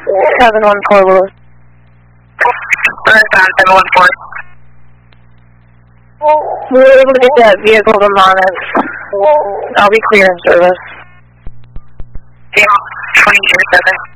714 Willis. 714. We were able to get that vehicle to Monmouth. I'll be clear in service. Yeah, 2007.